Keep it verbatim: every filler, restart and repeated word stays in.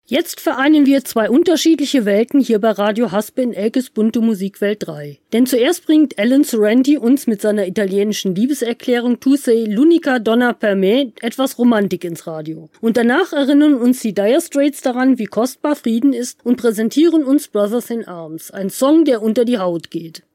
Jetzt vereinen wir zwei unterschiedliche Welten hier bei Radio Haspe in Elkes bunte Musikwelt drei. Denn zuerst bringt Alan Sorrenti uns mit seiner italienischen Liebeserklärung Tu sei l'unica donna per me etwas Romantik ins Radio. Und danach erinnern uns die Dire Straits daran, wie kostbar Frieden ist und präsentieren uns Brothers in Arms, ein Song, der unter die Haut geht.